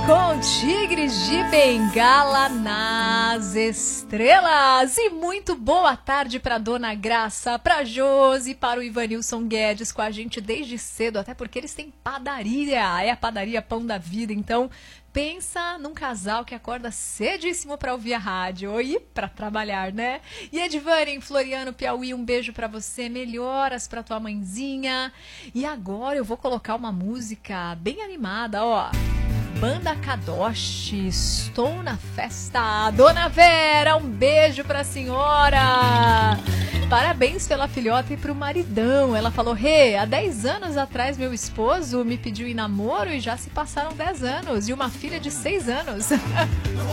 Com Tigres de Bengala nas estrelas. E muito boa tarde para Dona Graça, para Josi, para o Ivanilson Guedes com a gente desde cedo, até porque eles têm padaria, é a padaria Pão da Vida. Então pensa num casal que acorda cedíssimo para ouvir a rádio e para trabalhar, né? E Edvânia em Floriano, Piauí, um beijo para você, melhoras para tua mãezinha. E agora eu vou colocar uma música bem animada, ó. Banda Kadosh, estou na festa. Dona Vera, um beijo pra senhora. Parabéns pela filhota e pro maridão. Ela falou, há 10 anos atrás meu esposo me pediu em namoro e já se passaram 10 anos. E uma filha de 6 anos.